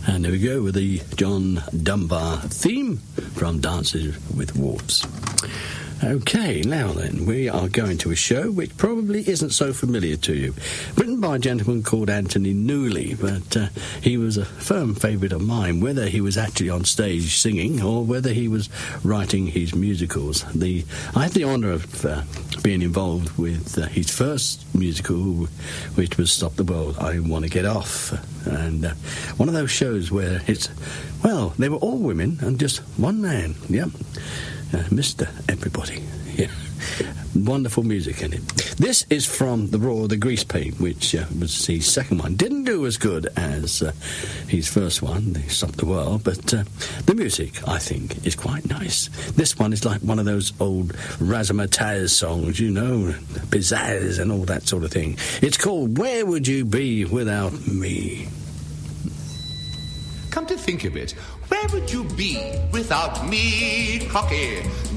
And there we go with the John Dunbar theme from Dances with Wolves. Okay, now then, we are going to a show which probably isn't so familiar to you. Written by a gentleman called Anthony Newley, but he was a firm favourite of mine, whether he was actually on stage singing or whether he was writing his musicals. I had the honour of being involved with his first musical, which was Stop the World, I Want to Get Off. And one of those shows where they were all women and just one man, yeah. Mr. Everybody. Yeah. Wonderful music in it. This is from The Roar of the Grease Paint, which was his second one. Didn't do as good as his first one, the Stop the World, but the music, I think, is quite nice. This one is like one of those old razzmatazz songs, you know, pizzazz and all that sort of thing. It's called Where Would You Be Without Me? Come to think of it, where would you be without me, Cocky?